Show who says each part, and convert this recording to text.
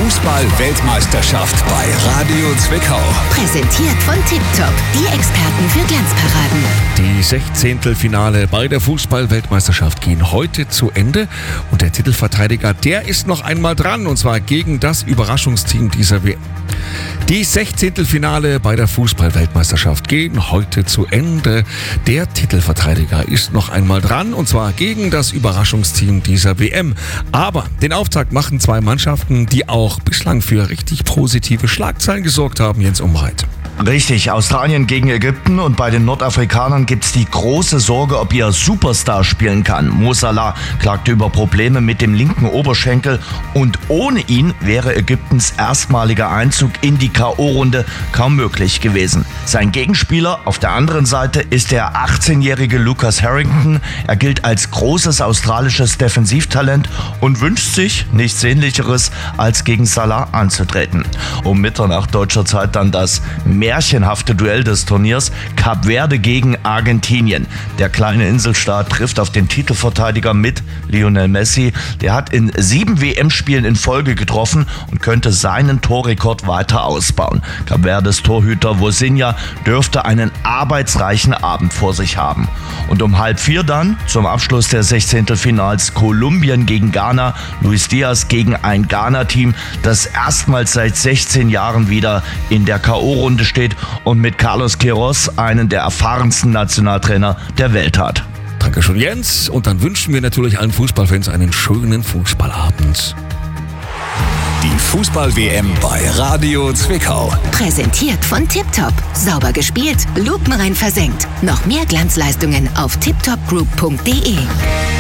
Speaker 1: Fußball-Weltmeisterschaft bei Radio Zwickau.
Speaker 2: Präsentiert von TipTop, die Experten für Glanzparaden.
Speaker 3: Die 16. Finale bei der Fußball-Weltmeisterschaft gehen heute zu Ende. Und der Titelverteidiger, der ist noch einmal dran. Und zwar gegen das Überraschungsteam dieser WM. Die 16. Finale bei der Fußball-Weltmeisterschaft gehen heute zu Ende. Der Titelverteidiger ist noch einmal dran. Und zwar gegen das Überraschungsteam dieser WM. Aber den Auftakt machen zwei Mannschaften, die auch bislang für richtig positive Schlagzeilen gesorgt haben. Jens Umreit.
Speaker 4: Richtig, Australien gegen Ägypten, und bei den Nordafrikanern gibt's die große Sorge, ob ihr Superstar spielen kann. Mo Salah klagte über Probleme mit dem linken Oberschenkel, und ohne ihn wäre Ägyptens erstmaliger Einzug in die K.O.-Runde kaum möglich gewesen. Sein Gegenspieler auf der anderen Seite ist der 18-jährige Lucas Harrington. Er gilt als großes australisches Defensivtalent und wünscht sich nichts Sehnlicheres, als gegen Salah anzutreten. Um Mitternacht deutscher Zeit dann das märchenhafte Duell des Turniers: Kap Verde gegen Argentinien. Der kleine Inselstaat trifft auf den Titelverteidiger mit Lionel Messi. Der hat in 7 WM-Spielen in Folge getroffen und könnte seinen Torrekord weiter ausbauen. Kap Verdes Torhüter Vozinha dürfte einen arbeitsreichen Abend vor sich haben. Und um 3:30 dann, zum Abschluss der 16. Finals, Kolumbien gegen Ghana. Luis Diaz gegen ein Ghana-Team, das erstmals seit 16 Jahren wieder in der K.O.-Runde steht und mit Carlos Queiroz einen der erfahrensten Nationaltrainer der Welt hat.
Speaker 3: Dankeschön, Jens. Und dann wünschen wir natürlich allen Fußballfans einen schönen Fußballabend.
Speaker 1: Die Fußball-WM bei Radio Zwickau.
Speaker 2: Präsentiert von TipTop. Sauber gespielt, lupenrein versenkt. Noch mehr Glanzleistungen auf tiptopgroup.de.